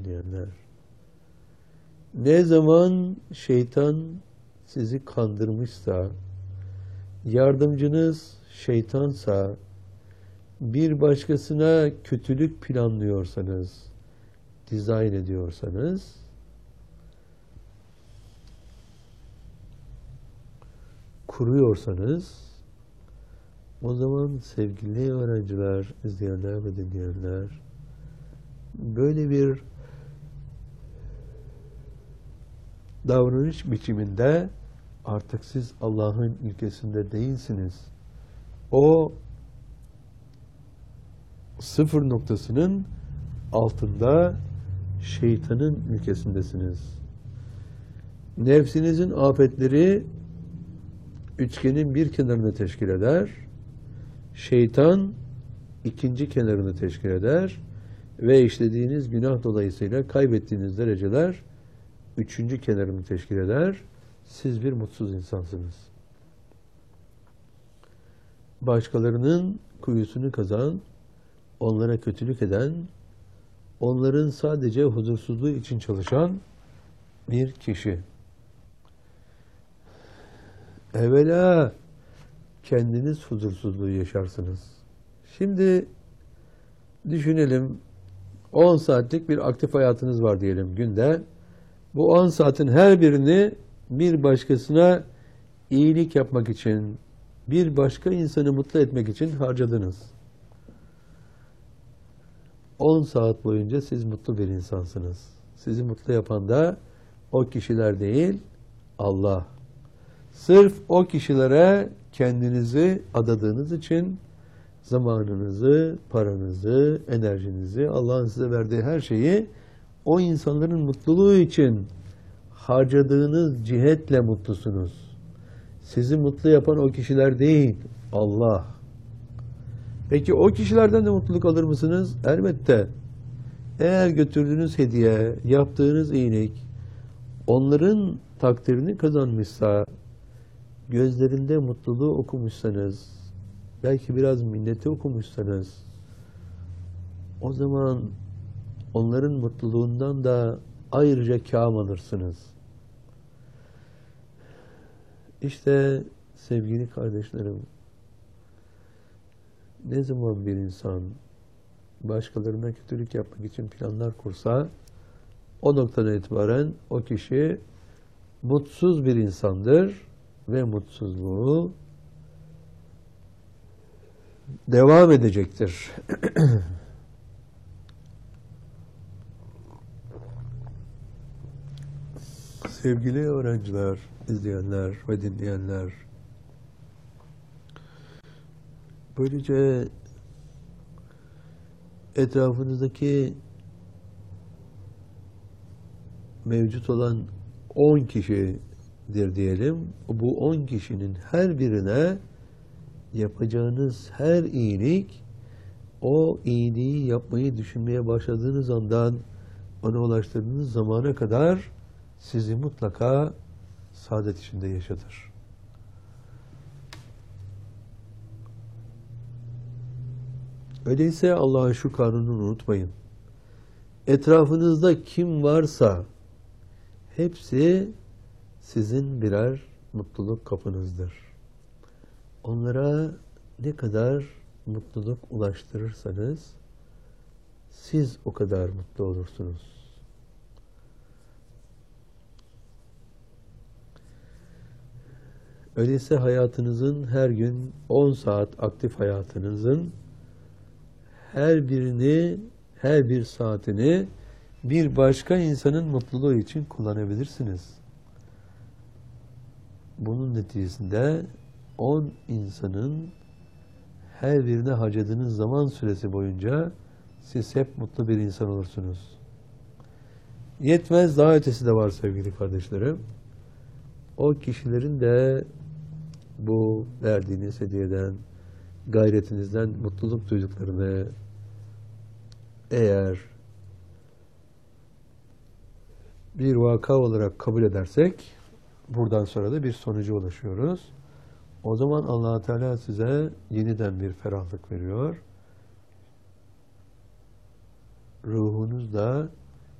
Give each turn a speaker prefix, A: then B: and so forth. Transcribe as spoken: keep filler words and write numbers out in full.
A: dinleyenler. Ne zaman şeytan sizi kandırmışsa, yardımcınız şeytansa, bir başkasına kötülük planlıyorsanız, dizayn ediyorsanız, kuruyorsanız, o zaman sevgili öğrenciler, izleyenler ve dinleyenler, böyle bir davranış biçiminde artık siz Allah'ın ülkesinde değilsiniz. O sıfır noktasının altında şeytanın ülkesindesiniz. Nefsinizin afetleri üçgenin bir kenarını teşkil eder. Şeytan ikinci kenarını teşkil eder. Ve işlediğiniz günah dolayısıyla kaybettiğiniz dereceler üçüncü kenarını teşkil eder. Siz bir mutsuz insansınız. Başkalarının kuyusunu kazan, onlara kötülük eden, onların sadece huzursuzluğu için çalışan bir kişi. Evvela kendiniz huzursuzluğu yaşarsınız. Şimdi düşünelim, on saatlik bir aktif hayatınız var diyelim günde. Bu on saatin her birini bir başkasına iyilik yapmak için, bir başka insanı mutlu etmek için harcadınız. on saat boyunca siz mutlu bir insansınız. Sizi mutlu yapan da o kişiler değil, Allah. Sırf o kişilere kendinizi adadığınız için zamanınızı, paranızı, enerjinizi, Allah'ın size verdiği her şeyi o insanların mutluluğu için harcadığınız cihetle mutlusunuz. Sizi mutlu yapan o kişiler değil, Allah. Peki o kişilerden de mutluluk alır mısınız? Elbette. Eğer götürdüğünüz hediye, yaptığınız iyilik, onların takdirini kazanmışsa, gözlerinde mutluluğu okumuşsanız, belki biraz minneti okumuşsanız, o zaman onların mutluluğundan da ayrıca kâm alırsınız. İşte sevgili kardeşlerim, ne zaman bir insan başkalarına kötülük yapmak için planlar kursa, o noktadan itibaren o kişi mutsuz bir insandır ve mutsuzluğu devam edecektir. Sevgili öğrenciler, izleyenler ve dinleyenler, böylece etrafınızdaki mevcut olan on kişidir diyelim. Bu on kişinin her birine yapacağınız her iyilik, o iyiliği yapmayı düşünmeye başladığınız andan ona ulaştırdığınız zamana kadar sizi mutlaka saadet içinde yaşatır. Öyleyse Allah'ın şu kanununu unutmayın. Etrafınızda kim varsa hepsi sizin birer mutluluk kapınızdır. Onlara ne kadar mutluluk ulaştırırsanız siz o kadar mutlu olursunuz. Öyleyse hayatınızın her gün on saat aktif hayatınızın her birini, her bir saatini bir başka insanın mutluluğu için kullanabilirsiniz. Bunun neticesinde on insanın her birine harcadığınız zaman süresi boyunca siz hep mutlu bir insan olursunuz. Yetmez, daha ötesi de var sevgili kardeşlerim. O kişilerin de bu verdiğiniz hediyeden, gayretinizden mutluluk duyduklarını eğer bir vaka olarak kabul edersek, buradan sonra da bir sonuca ulaşıyoruz. O zaman Allah Teala size yeniden bir ferahlık veriyor. Ruhunuz da